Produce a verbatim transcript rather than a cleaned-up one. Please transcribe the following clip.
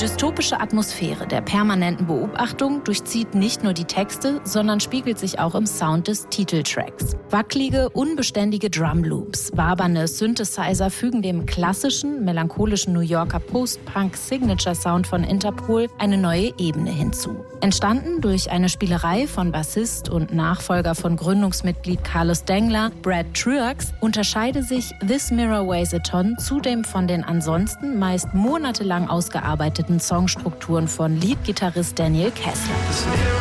dystopische Atmosphäre der permanenten Beobachtung durchzieht nicht nur die Texte, sondern spiegelt sich auch im Sound des Titeltracks. Wackelige, unbeständige Drumloops, wabernde Synthesizer fügen dem klassischen, melancholischen New Yorker Post-Punk-Signature-Sound von Interpol eine neue Ebene hinzu. Entstanden durch eine Spielerei von Bassist und Nachfolger von Gründungsmitglied Carlos Dengler, Brad Truax, unterscheide sich This Mirror Weighs a Ton zudem von den ansonsten meist monatelang ausgearbeiteten Songstrukturen von Leadgitarrist Daniel Kessler.